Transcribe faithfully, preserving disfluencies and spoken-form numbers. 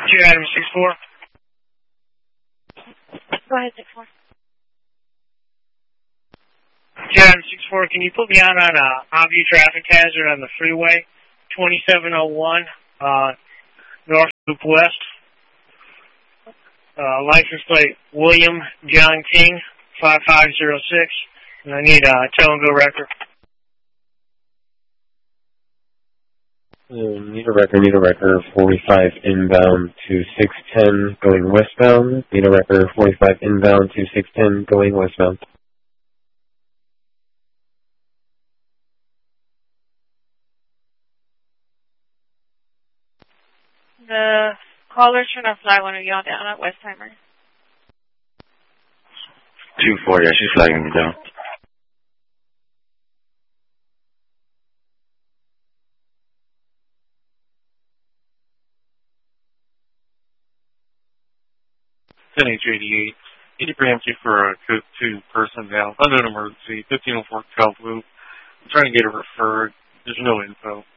J Adam six four. Go ahead, six four. J Adam six four, can you put me on on a on-view traffic hazard on the freeway, twenty-seven oh one, uh, North Loop West. Uh, license plate William John King, five five zero six, and I need a tow and go record. Um, need a record, need a record, forty-five inbound to six ten going westbound. Need a record, forty-five inbound to six ten going westbound. The caller's trying to flag one of y'all down at Westheimer. two four, yeah, she's flagging me down. ten H eighty-eight. eighty preemptive for a code two person down. Unknown emergency. fifteen oh four Calv Loop. I'm trying to get it referred. There's no info.